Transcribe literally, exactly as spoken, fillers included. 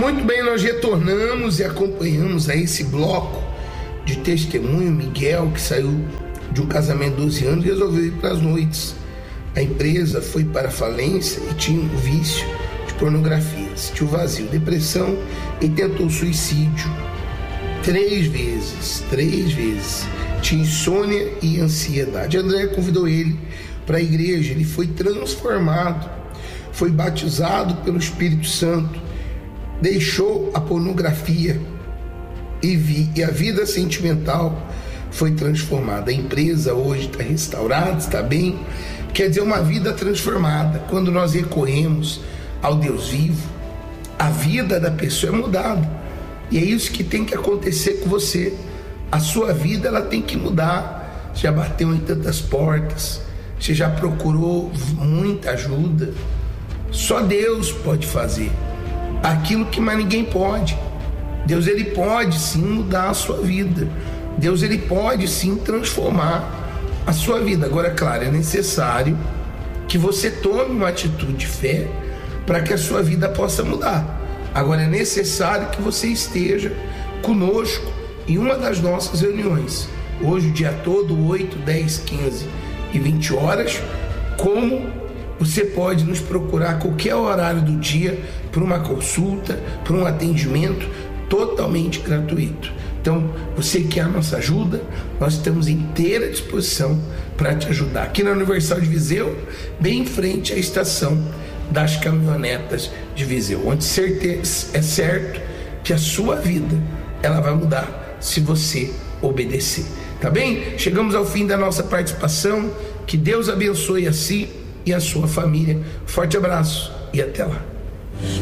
Muito bem, nós retornamos e acompanhamos a esse bloco de testemunho. Miguel, que saiu de um casamento de doze anos, resolveu ir para as noites. A empresa foi para a falência e tinha um vício de pornografia, sentiu vazio, depressão e tentou suicídio três vezes, três vezes. Tinha insônia e ansiedade. André convidou ele para a igreja, ele foi transformado, foi batizado pelo Espírito Santo, deixou a pornografia e, vi, e a vida sentimental foi transformada. A empresa hoje está restaurada, está bem, quer dizer, uma vida transformada. Quando nós recorremos ao Deus vivo, a vida da pessoa é mudada, e é isso que tem que acontecer com você. A sua vida, ela tem que mudar. Você já bateu em tantas portas, você já procurou muita ajuda. Só Deus pode fazer aquilo que mais ninguém pode. Deus, ele pode sim mudar a sua vida. Deus, ele pode sim transformar a sua vida. Agora, claro, é necessário que você tome uma atitude de fé para que a sua vida possa mudar. Agora, é necessário que você esteja conosco em uma das nossas reuniões. Hoje, o dia todo, oito, dez, quinze e vinte horas. Como você pode nos procurar a qualquer horário do dia para uma consulta, para um atendimento totalmente gratuito. Então, você quer a nossa ajuda, nós estamos em inteira disposição para te ajudar. Aqui na Universal de Viseu, bem em frente à estação das caminhonetas de Viseu, onde certeza, é certo que a sua vida, ela vai mudar se você obedecer. Tá bem? Chegamos ao fim da nossa participação. Que Deus abençoe a si e a sua família. Forte abraço e até lá.